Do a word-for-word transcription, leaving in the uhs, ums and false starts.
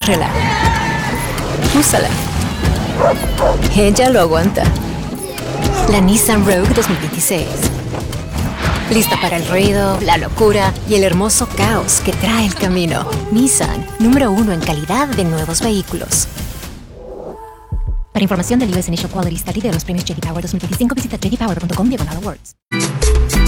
Muéstrala. Úsala. Ella lo aguanta. La Nissan Rogue dos mil veintiséis. Lista para el ruido, la locura y el hermoso caos que trae el camino. Nissan, número uno en calidad de nuevos vehículos. Para información del U S Initial Quality Study de los premios J D Power dos mil veinticinco, visita j d power punto com diagonal awards.